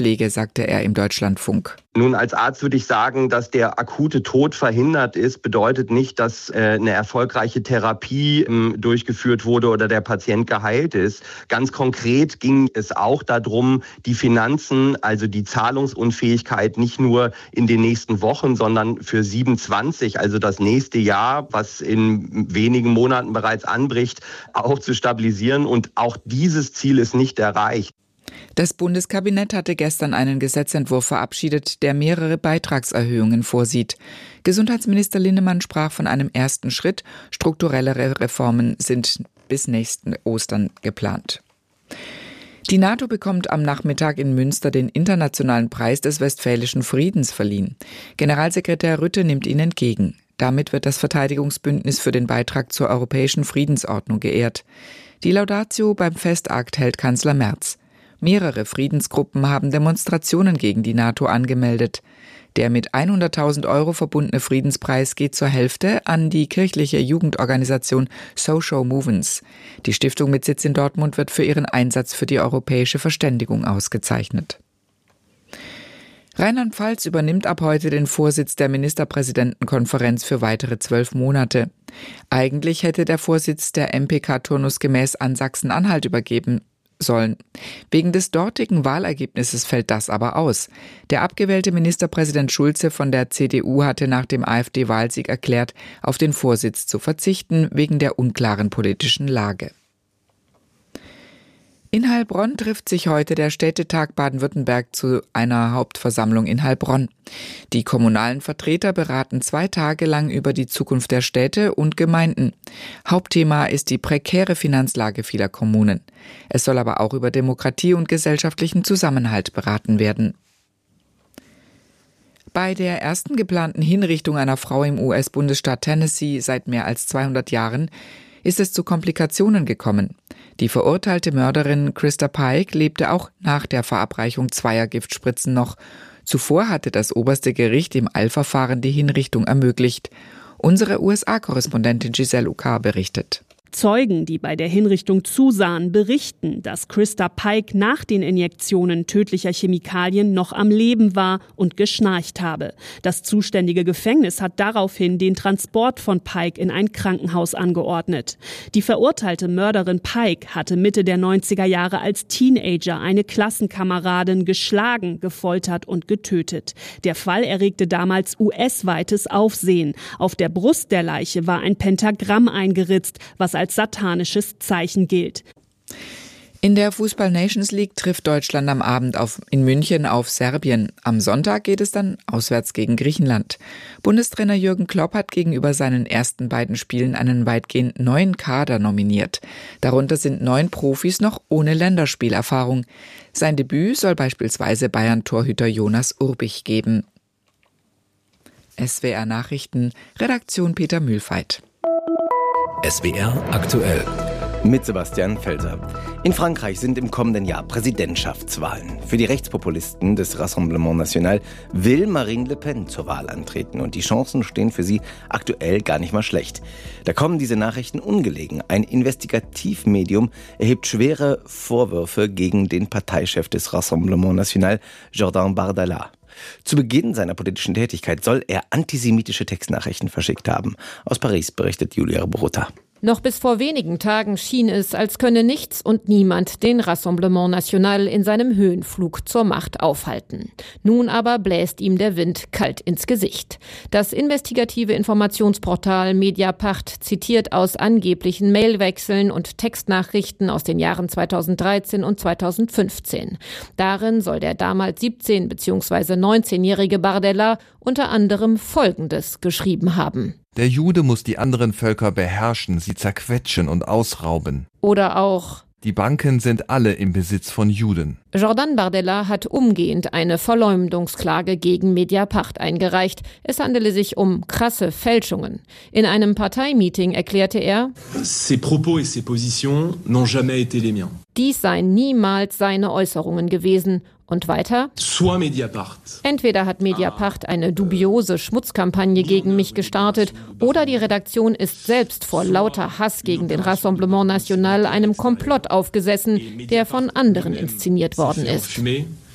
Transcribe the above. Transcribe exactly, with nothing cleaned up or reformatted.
Pflege, sagte er im Deutschlandfunk. Nun, als Arzt würde ich sagen, dass der akute Tod verhindert ist, bedeutet nicht, dass äh, eine erfolgreiche Therapie ähm, durchgeführt wurde oder der Patient geheilt ist. Ganz konkret ging es auch darum, die Finanzen, also die Zahlungsunfähigkeit nicht nur in den nächsten Wochen, sondern für siebenundzwanzig, also das nächste Jahr, was in wenigen Monaten bereits anbricht, auch zu stabilisieren. Und auch dieses Ziel ist nicht erreicht. Das Bundeskabinett hatte gestern einen Gesetzentwurf verabschiedet, der mehrere Beitragserhöhungen vorsieht. Gesundheitsminister Linnemann sprach von einem ersten Schritt. Strukturellere Reformen sind bis nächsten Ostern geplant. Die NATO bekommt am Nachmittag in Münster den Internationalen Preis des Westfälischen Friedens verliehen. Generalsekretär Rutte nimmt ihn entgegen. Damit wird das Verteidigungsbündnis für den Beitrag zur europäischen Friedensordnung geehrt. Die Laudatio beim Festakt hält Kanzler Merz. Mehrere Friedensgruppen haben Demonstrationen gegen die NATO angemeldet. Der mit hunderttausend Euro verbundene Friedenspreis geht zur Hälfte an die kirchliche Jugendorganisation Social Movements. Die Stiftung mit Sitz in Dortmund wird für ihren Einsatz für die europäische Verständigung ausgezeichnet. Rheinland-Pfalz übernimmt ab heute den Vorsitz der Ministerpräsidentenkonferenz für weitere zwölf Monate. Eigentlich hätte der Vorsitz der M P K turnusgemäß an Sachsen-Anhalt übergeben sollen. Wegen des dortigen Wahlergebnisses fällt das aber aus. Der abgewählte Ministerpräsident Schulze von der C D U hatte nach dem AfD-Wahlsieg erklärt, auf den Vorsitz zu verzichten, wegen der unklaren politischen Lage. In Heilbronn trifft sich heute der Städtetag Baden-Württemberg zu einer Hauptversammlung in Heilbronn. Die kommunalen Vertreter beraten zwei Tage lang über die Zukunft der Städte und Gemeinden. Hauptthema ist die prekäre Finanzlage vieler Kommunen. Es soll aber auch über Demokratie und gesellschaftlichen Zusammenhalt beraten werden. Bei der ersten geplanten Hinrichtung einer Frau im U S-Bundesstaat Tennessee seit mehr als zweihundert Jahren ist es zu Komplikationen gekommen. Die verurteilte Mörderin Krista Pike lebte auch nach der Verabreichung zweier Giftspritzen noch. Zuvor hatte das oberste Gericht im Eilverfahren die Hinrichtung ermöglicht. Unsere U S A-Korrespondentin Giselle Ucar berichtet. Zeugen, die bei der Hinrichtung zusahen, berichten, dass Krista Pike nach den Injektionen tödlicher Chemikalien noch am Leben war und geschnarcht habe. Das zuständige Gefängnis hat daraufhin den Transport von Pike in ein Krankenhaus angeordnet. Die verurteilte Mörderin Pike hatte Mitte der neunziger Jahre als Teenager eine Klassenkameradin geschlagen, gefoltert und getötet. Der Fall erregte damals U S-weites Aufsehen. Auf der Brust der Leiche war ein Pentagramm eingeritzt, was als satanisches Zeichen gilt. In der Fußball-Nations League trifft Deutschland am Abend auf, in München auf Serbien. Am Sonntag geht es dann auswärts gegen Griechenland. Bundestrainer Jürgen Klopp hat gegenüber seinen ersten beiden Spielen einen weitgehend neuen Kader nominiert. Darunter sind neun Profis noch ohne Länderspielerfahrung. Sein Debüt soll beispielsweise Bayern-Torhüter Jonas Urbich geben. S W R Nachrichten, Redaktion Peter Mühlfeit. S W R aktuell. Mit Sebastian Felser. In Frankreich sind im kommenden Jahr Präsidentschaftswahlen. Für die Rechtspopulisten des Rassemblement National will Marine Le Pen zur Wahl antreten. Und die Chancen stehen für sie aktuell gar nicht mal schlecht. Da kommen diese Nachrichten ungelegen. Ein Investigativmedium erhebt schwere Vorwürfe gegen den Parteichef des Rassemblement National, Jordan Bardella. Zu Beginn seiner politischen Tätigkeit soll er antisemitische Textnachrichten verschickt haben. Aus Paris berichtet Julia Borutta. Noch bis vor wenigen Tagen schien es, als könne nichts und niemand den Rassemblement National in seinem Höhenflug zur Macht aufhalten. Nun aber bläst ihm der Wind kalt ins Gesicht. Das investigative Informationsportal Mediapart zitiert aus angeblichen Mailwechseln und Textnachrichten aus den Jahren zweitausenddreizehn und zweitausendfünfzehn. Darin soll der damals siebzehn- bzw. neunzehnjährige Bardella unter anderem Folgendes geschrieben haben. Der Jude muss die anderen Völker beherrschen, sie zerquetschen und ausrauben. Oder auch: Die Banken sind alle im Besitz von Juden. Jordan Bardella hat umgehend eine Verleumdungsklage gegen Mediapart eingereicht. Es handele sich um krasse Fälschungen. In einem Parteimeeting erklärte er: Ces propos et ces positions n'ont jamais été les miens. Dies seien niemals seine Äußerungen gewesen. Und weiter: Soit Mediapart. Entweder hat Mediapart eine dubiose Schmutzkampagne gegen mich gestartet oder die Redaktion ist selbst vor lauter Hass gegen den Rassemblement National einem Komplott aufgesessen, der von anderen inszeniert worden ist.